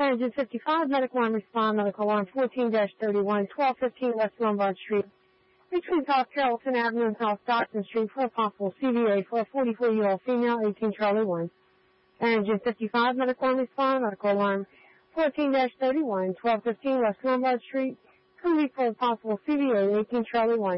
Engine 55, medical line respond, medical alarm 14-31, 1215 West Lombard Street, between South Carrollton Avenue and South Stockton Street for a possible CVA for a 44-year-old female, 18 Charlie 1. Engine 55, medical line respond, medical alarm 14-31, 1215 West Lombard Street, for a possible CVA, 18 Charlie 1.